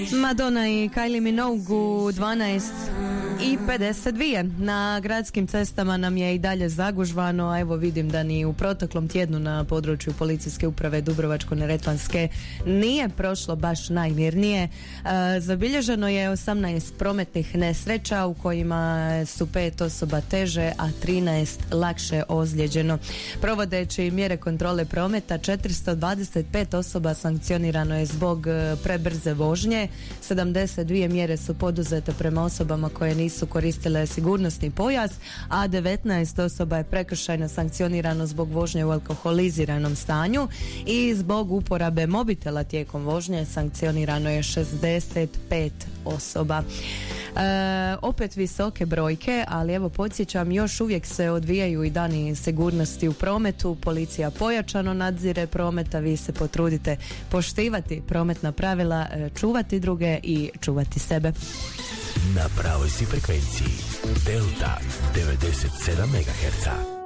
Madonna i Kylie Minogue u 12:52. Na gradskim cestama nam je i dalje zagužvano, a evo vidim da ni u proteklom tjednu na području policijske uprave Dubrovačko-neretvanske nije prošlo baš najmirnije. Zabilježeno je 18 prometnih nesreća u kojima su 5 osoba teže, a 13 lakše ozlijeđeno. Provodeći mjere kontrole prometa, 425 osoba sankcionirano je zbog prebrze vožnje, 72 mjere su poduzete prema osobama koje nisu koristile sigurnosni pojas, a 19 osoba je prekršajno sankcionirano zbog vožnje u alkoholiziranom stanju i zbog uporabe mobitela tijekom vožnje sankcionirano je 65 osoba. Opet visoke brojke, ali evo podsjećam, još uvijek se odvijaju i dani sigurnosti u prometu, policija pojačano nadzire prometa, vi se potrudite poštivati prometna pravila, čuvati druge i čuvati sebe. Na pravoj si frekvenciji Delta 97 MHz.